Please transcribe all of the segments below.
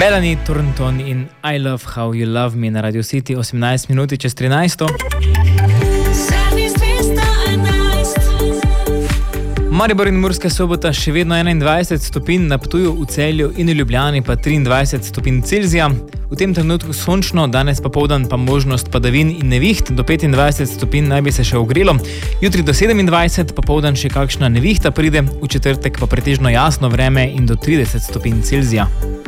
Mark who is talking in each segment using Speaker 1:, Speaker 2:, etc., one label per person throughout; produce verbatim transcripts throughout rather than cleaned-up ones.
Speaker 1: Melanie Thornton in I Love How You Love Me na Radio City, osemnajst minuti čez trinajsto. Maribor in Murska Sobota še vedno enaindvajset stopinj, na Ptuju, v Celju in v Ljubljani pa triindvajset stopinj Celzija. V tem trenutku sončno, danes popoldan pa možnost padavin in neviht, do petindvajset stopinj naj bi se še ogrelo. Jutri do sedemindvajset, popoldan še kakšna nevihta pride, v četrtek pa pretežno jasno vreme in do trideset stopinj Celzija.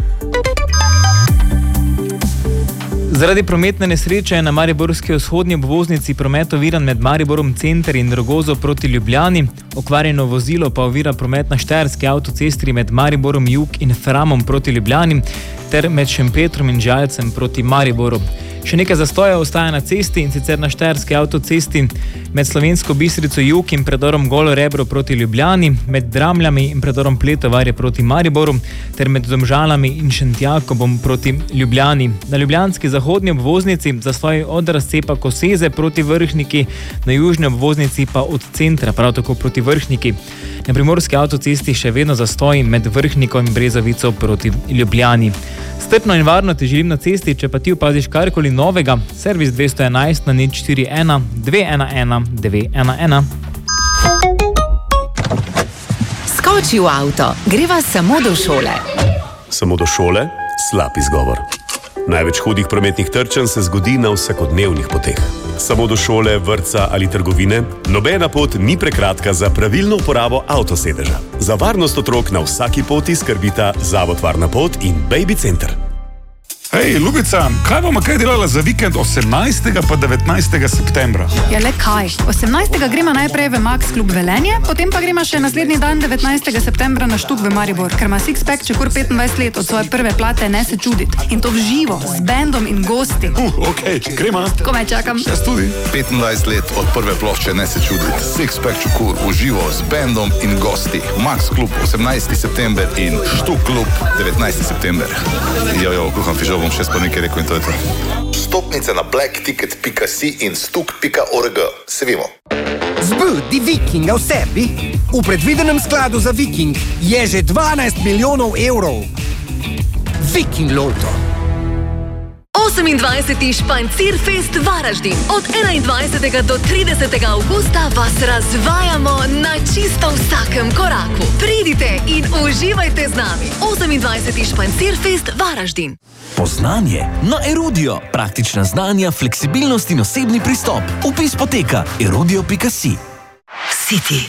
Speaker 1: Zaradi prometne nesreče je na mariborski vzhodni obvoznici promet oviran med Mariborom Center in Rogozo proti Ljubljani. Okvarjeno vozilo pa ovira promet na štajerski avtocesti med Mariborom Jug in Framom proti Ljubljani ter med Šempetrom in Žalcem proti Mariboru. Še nekaj zastoja ostaja na cesti, in sicer na štajerski avtocesti med Slovensko Bistrico Jug in predorom Golo Rebro proti Ljubljani, med Dramljami in predorom Pletovarje proti Mariboru ter med Domžalami in Šentjakobom proti Ljubljani. Na ljubljanski zahodni obvoznici zastoj od razcepa Koseze proti Vrhniki, na južni obvoznici pa od centra prav tako proti Vrhniki. Na primorski avtocesti še vedno zastoj med Vrhniko in Brezovico proti Ljubljani. Strpno in varno ti želim na cesti, če pa ti opaziš karkoli novega, servis dvesto enajst na nič štiri ena dve ena ena dve ena ena.
Speaker 2: Skoči v avto, greva samo do šole.
Speaker 3: Samo do šole? Slab izgovor. Največ hudih prometnih trčenj se zgodi na vsakodnevnih poteh. Samo do šole, vrtca ali trgovine? Nobena pot ni prekratka za pravilno uporabo avtosedeža. Za varnost otrok na vsaki poti skrbita Zavod Varna pot in Baby Center.
Speaker 4: Hej, Ljubica, kaj bomo kaj delala za vikend osemnajstega pa devetnajstega septembra?
Speaker 5: Ja, le kaj? osemnajstega gremo najprej v Max klub Velenje, potem pa gremo še naslednji dan devetnajstega septembra na Štuk v Maribor, ker ima Sixpack čekur petindvajset let od svoje prve plate Ne se čudit. In to v živo, z bendom in gosti.
Speaker 4: Uh, okej, okay, gremo.
Speaker 5: Komaj čakam.
Speaker 4: Jaz tudi.
Speaker 6: petindvajset let od prve plošče Ne se čudit. Sixpack čekur v živo, z bendom in gosti. Max klub osemnajstega september in Štuk klub devetnajstega september. Jo, jo, kuham fižol. Bom še pa nekaj rekel in to je to. Stopnice na black ticket pika si in stuk pika org. Se vimo.
Speaker 7: Zbudi Vikinga v sebi. V predvidenem skladu za Viking je že dvanajst milijonov evrov. Viking Lotto.
Speaker 8: osemindvajseti Špancirfest Varaždin. Od enaindvajsetega do tridesetega avgusta vas razvajamo na čisto vsakem koraku. Pridite in uživajte z nami. osemindvajseti Špancirfest Varaždin.
Speaker 9: Poznanje na Erudio. Praktična znanja, fleksibilnost in osebni pristop. Vpis poteka erudio pika si.
Speaker 2: City.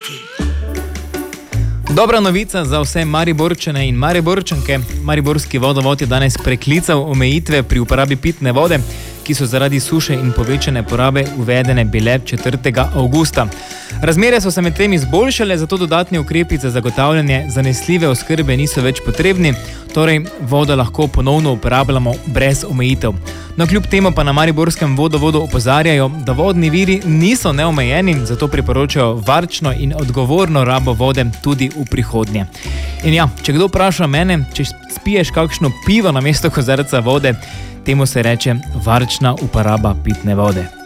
Speaker 1: Dobra novica za vse Mariborčane in Mariborčanke. Mariborski vodovod je danes preklical omejitve pri uporabi pitne vode, ki so zaradi suše in povečane porabe uvedene bile četrtega avgusta. Razmere so se med tem izboljšale, zato dodatni ukrepi za zagotavljanje zanesljive oskrbe niso več potrebni, torej vodo lahko ponovno uporabljamo brez omejitev. No, kljub temu pa na Mariborskem vodovodu opozarjajo, da vodni viri niso neomejeni, zato priporočajo varčno in odgovorno rabo vode tudi v prihodnje. In ja, če kdo vpraša mene, če spiješ kakšno pivo namesto kozarca vode, temu se reče varčna uporaba pitne vode.